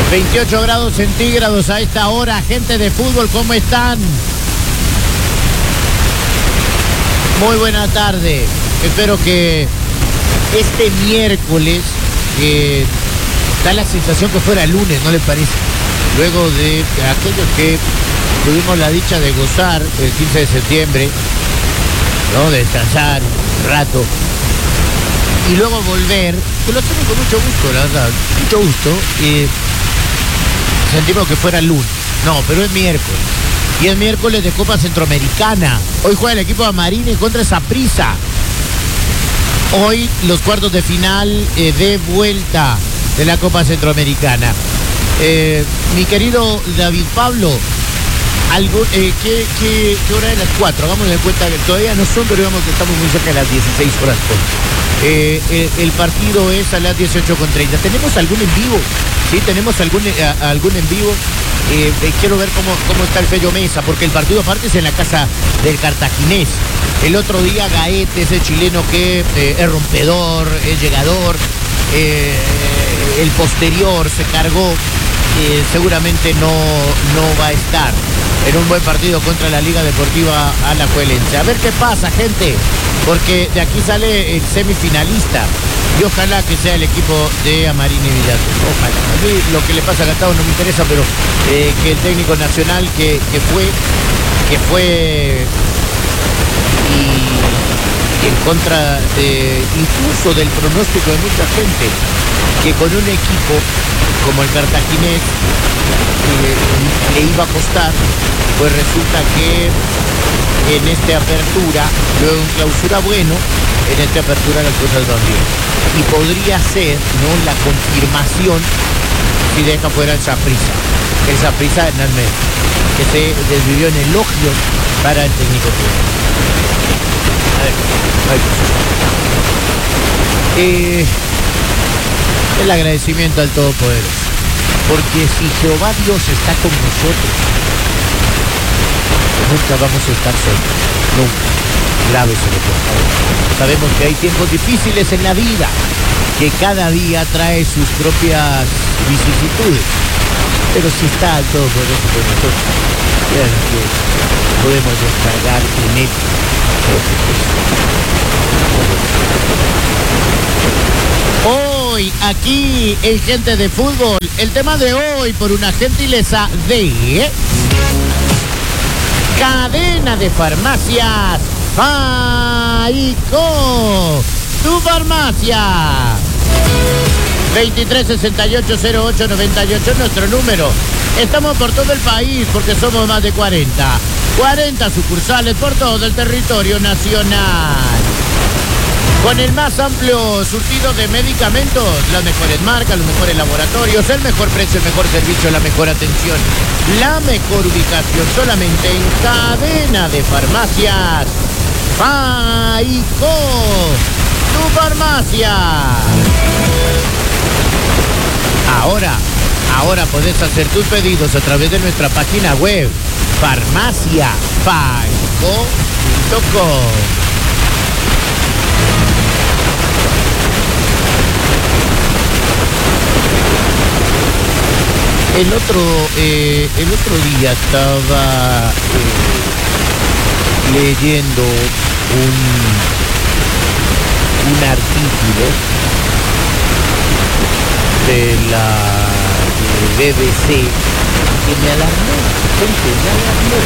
28 grados centígrados a esta hora. Gente de fútbol, ¿cómo están? Muy buena tarde. Espero que este miércoles da la sensación que fuera lunes, ¿no le parece? Luego de aquellos que tuvimos la dicha de gozar el 15 de septiembre, ¿no? De descansar un rato y luego volver, que lo hacemos con mucho gusto, la verdad, mucho gusto. Sentimos que fuera lunes. No, pero es miércoles. Y es miércoles de Copa Centroamericana. Hoy juega el equipo de Marines contra Saprissa. Hoy los cuartos de final de vuelta de la Copa Centroamericana. Mi querido David Pablo, ¿qué hora es? Las 4. Hagamos de cuenta que todavía no son, pero digamos que estamos muy cerca de las 16 horas. El partido es a las 18:30. ¿Tenemos algún en vivo? Sí, tenemos algún en vivo. Quiero ver cómo está el Fello Mesa, porque el partido aparte es en la casa del Cartaginés. El otro día Gaete, ese chileno que es rompedor, es llegador, el posterior se cargó, seguramente no va a estar en un buen partido contra la Liga Deportiva Alajuelense. A ver qué pasa, gente, porque de aquí sale el semifinalista y ojalá que sea el equipo de Amarini Villato. Ojalá. A mí lo que le pasa a Gastado no me interesa, pero que el técnico nacional que fue y en contra incluso del pronóstico de mucha gente, que con un equipo como el Cartaginés le iba a costar, pues resulta que en esta apertura, luego en clausura bueno, en esta apertura las cosas van bien. Y podría ser, ¿no?, la confirmación si deja fuera el Saprissa. El Saprissa de Hernán Méndez, que se desvivió en elogios para el técnico. A ver, el agradecimiento al Todopoderoso, porque si Jehová Dios está con nosotros, nunca vamos a estar solos, nunca. Grábeselo, por favor. Sabemos que hay tiempos difíciles en la vida, que cada día trae sus propias vicisitudes, pero si está el Todopoderoso con nosotros, vean que podemos descargar en él. Hoy, aquí en Gente de Fútbol, el tema de hoy, por una gentileza de Cadena de Farmacias Faico, tu farmacia. 23680898 nuestro número. Estamos por todo el país porque somos más de 40 sucursales por todo el territorio nacional. Con el más amplio surtido de medicamentos, las mejores marcas, los mejores laboratorios, el mejor precio, el mejor servicio, la mejor atención, la mejor ubicación, solamente en Cadena de Farmacias Faico, tu farmacia. Ahora podés hacer tus pedidos a través de nuestra página web, farmaciafaico.com. El otro día estaba leyendo un artículo de la BBC que me alarmó, gente, me alarmó.